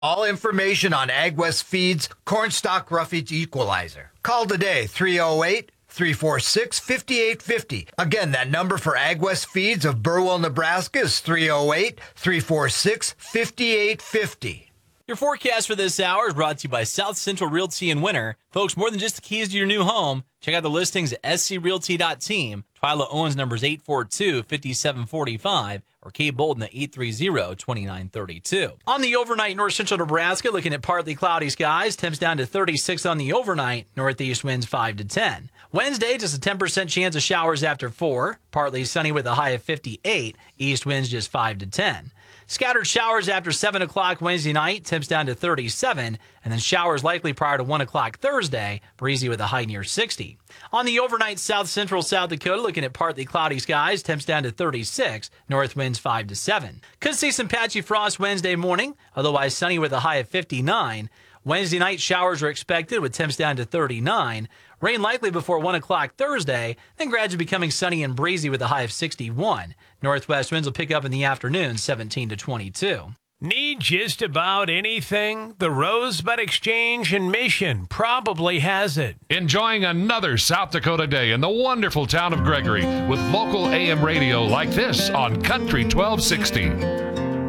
All information on AgWest Feeds Cornstalk Roughage Equalizer. Call today, 308-346-5850. Again, that number for AgWest Feeds of Burwell, Nebraska is 308-346-5850. Your forecast for this hour is brought to you by South Central Realty in Winter. Folks, more than just the keys to your new home, check out the listings at screalty.team. Twyla Owens numbers 842-5745 or Kate Bolden at 830-2932. On the overnight, north central Nebraska, looking at partly cloudy skies. Temps down to 36 on the overnight. Northeast winds 5 to 10. Wednesday, just a 10% chance of showers after 4. Partly sunny with a high of 58. East winds just 5 to 10. Scattered showers after 7 o'clock Wednesday night, temps down to 37, and then showers likely prior to 1 o'clock Thursday, breezy with a high near 60. On the overnight, south central South Dakota, looking at partly cloudy skies, temps down to 36, north winds 5 to 7. Could see some patchy frost Wednesday morning, otherwise sunny with a high of 59. Wednesday night, showers are expected with temps down to 39. Rain likely before 1 o'clock Thursday, then gradually becoming sunny and breezy with a high of 61. Northwest winds will pick up in the afternoon, 17 to 22. Need just about anything? The Rosebud Exchange in Mission probably has it. Enjoying another South Dakota day in the wonderful town of Gregory with local AM radio like this on Country 1260.